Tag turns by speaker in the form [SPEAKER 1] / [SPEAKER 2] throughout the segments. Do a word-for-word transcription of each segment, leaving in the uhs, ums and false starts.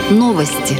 [SPEAKER 1] Новости.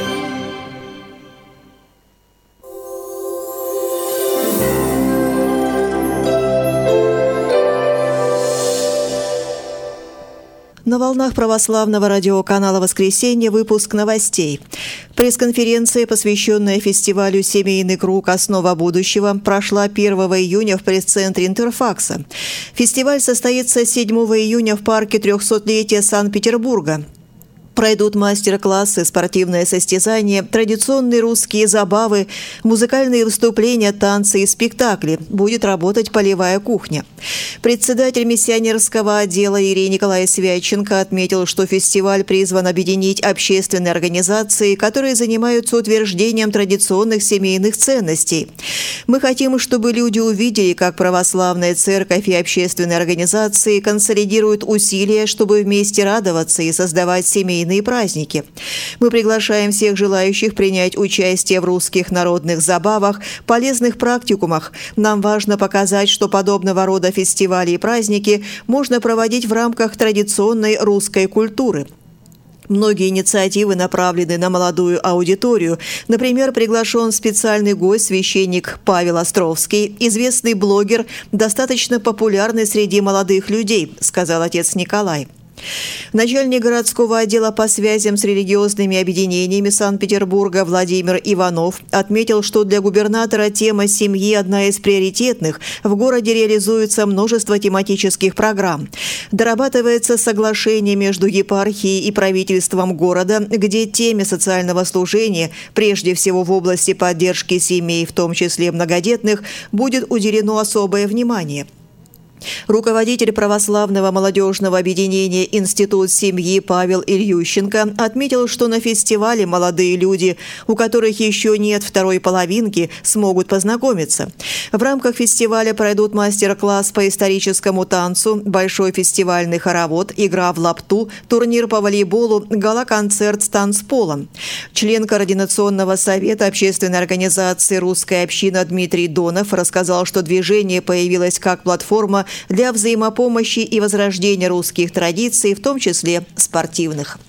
[SPEAKER 2] На волнах православного радиоканала «Воскресенье» выпуск новостей. Пресс-конференция, посвященная фестивалю «Семейный круг. Основа будущего», прошла первого июня в пресс-центре Интерфакса. Фестиваль состоится седьмого июня в парке трехсотлетия Санкт-Петербурга. Пройдут мастер-классы, спортивное состязание, традиционные русские забавы, музыкальные выступления, танцы и спектакли. Будет работать полевая кухня. Председатель миссионерского отдела Ирий Николай Свяченко отметил, что фестиваль призван объединить общественные организации, которые занимаются утверждением традиционных семейных ценностей. Мы хотим, чтобы люди увидели, как православная церковь и общественные организации консолидируют усилия, чтобы вместе радоваться и создавать семейные праздники. Мы приглашаем всех желающих принять участие в русских народных забавах, полезных практикумах. Нам важно показать, что подобного рода фестивали и праздники можно проводить в рамках традиционной русской культуры. Многие инициативы направлены на молодую аудиторию. Например, приглашен специальный гость, священник Павел Островский, известный блогер, достаточно популярный среди молодых людей, сказал отец Николай. Начальник городского отдела по связям с религиозными объединениями Санкт-Петербурга Владимир Иванов отметил, что для губернатора тема семьи одна из приоритетных. В городе реализуется множество тематических программ. Дорабатывается соглашение между епархией и правительством города, где теме социального служения, прежде всего в области поддержки семей, в том числе многодетных, будет уделено особое внимание. Руководитель православного молодежного объединения «Институт семьи» Павел Ильющенко отметил, что на фестивале молодые люди, у которых еще нет второй половинки, смогут познакомиться. В рамках фестиваля пройдут мастер-класс по историческому танцу, большой фестивальный хоровод, игра в лапту, турнир по волейболу, гала-концерт с танцполом. Член Координационного совета общественной организации «Русская община» Дмитрий Донов рассказал, что движение появилось как платформа для взаимопомощи и возрождения русских традиций, в том числе спортивных.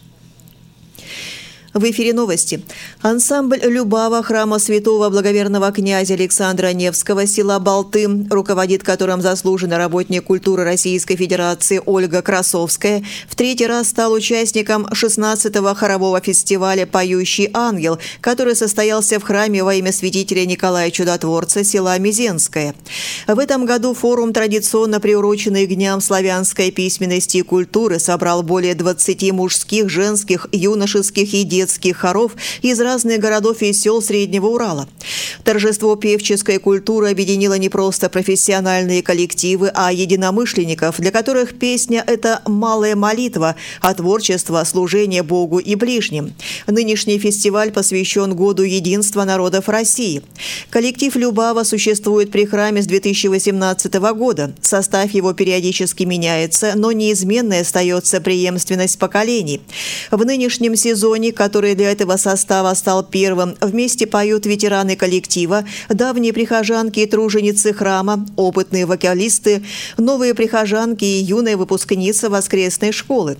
[SPEAKER 2] В эфире новости. Ансамбль «Любава» храма святого благоверного князя Александра Невского села Болты, руководит которым заслуженный работник культуры Российской Федерации Ольга Красовская, в третий раз стал участником шестнадцатого хорового фестиваля «Поющий ангел», который состоялся в храме во имя святителя Николая Чудотворца села Мизенское. В этом году форум, традиционно приуроченный к Дням славянской письменности и культуры, собрал более двадцати мужских, женских, юношеских и детских хоров из разных городов и сел Среднего Урала. Торжество певческой культуры объединило не просто профессиональные коллективы, а единомышленников, для которых песня – это малая молитва, а творчество – служение Богу и ближним. Нынешний фестиваль посвящен Году единства народов России. Коллектив «Любава» существует при храме с две тысячи восемнадцатого года. Состав его периодически меняется, но неизменной остается преемственность поколений. В нынешнем сезоне, который для этого состава стал первым, вместе поют ветераны коллектива, давние прихожанки и труженицы храма, опытные вокалисты, новые прихожанки и юная выпускница воскресной школы.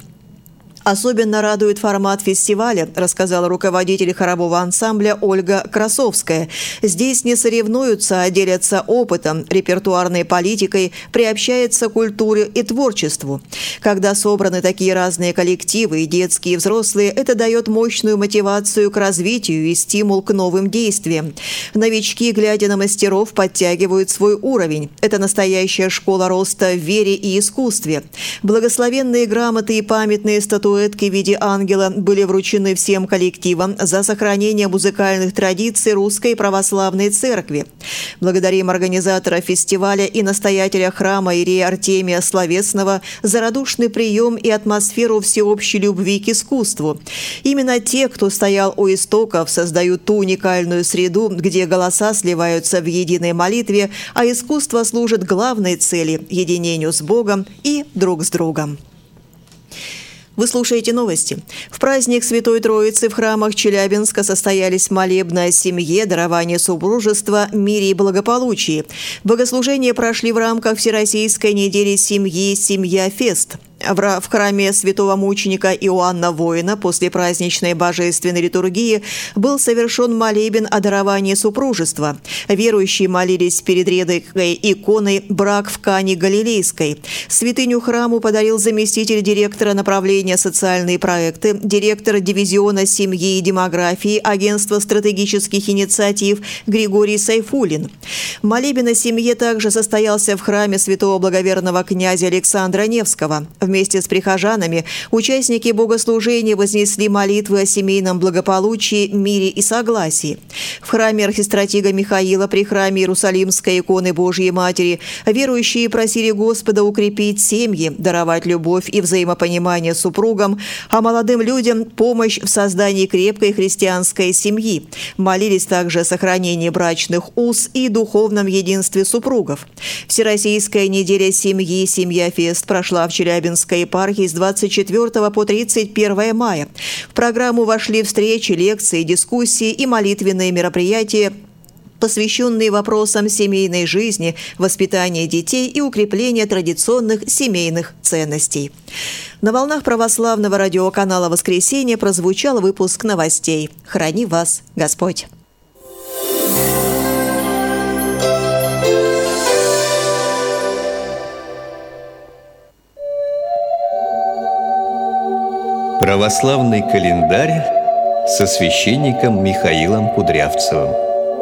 [SPEAKER 2] Особенно радует формат фестиваля, рассказала руководитель хорового ансамбля Ольга Красовская. Здесь не соревнуются, а делятся опытом, репертуарной политикой, приобщаются к культуре и творчеству. Когда собраны такие разные коллективы, и детские, и взрослые, это дает мощную мотивацию к развитию и стимул к новым действиям. Новички, глядя на мастеров, подтягивают свой уровень. Это настоящая школа роста в вере и искусстве. Благословенные грамоты и памятные статуэтки в виде ангела были вручены всем коллективам за сохранение музыкальных традиций Русской Православной Церкви. Благодарим организатора фестиваля и настоятеля храма Иерея Артемия Словесного за радушный прием и атмосферу всеобщей любви к искусству. Именно те, кто стоял у истоков, создают ту уникальную среду, где голоса сливаются в единой молитве, а искусство служит главной цели – единению с Богом и друг с другом. Вы слушаете новости. В праздник Святой Троицы в храмах Челябинска состоялись молебны о семье, даровании супружества, мире и благополучии. Богослужения прошли в рамках Всероссийской недели семьи «Семья Фест». В храме святого мученика Иоанна Воина после праздничной божественной литургии был совершен молебен о даровании супружества. Верующие молились перед редкой иконой «Брак в Кане Галилейской». Святыню храму подарил заместитель директора направления «Социальные проекты», директор дивизиона семьи и демографии Агентства стратегических инициатив Григорий Сайфуллин. Молебен о семье также состоялся в храме святого благоверного князя Александра Невского. Вместе с прихожанами участники богослужения вознесли молитвы о семейном благополучии, мире и согласии. В храме архистратига Михаила при храме Иерусалимской иконы Божьей Матери верующие просили Господа укрепить семьи, даровать любовь и взаимопонимание супругам, а молодым людям помощь в создании крепкой христианской семьи. Молились также о сохранении брачных уз и духовном единстве супругов. Всероссийская неделя семьи «Семья-фест» прошла в Челябинской епархии с двадцать четвёртого по тридцать первое мая. В программу вошли встречи, лекции, дискуссии и молитвенные мероприятия, посвященные вопросам семейной жизни, воспитания детей и укрепления традиционных семейных ценностей. На волнах православного радиоканала «Воскресенье» прозвучал выпуск новостей. Храни вас Господь!
[SPEAKER 1] Православный календарь со священником Михаилом Кудрявцевым.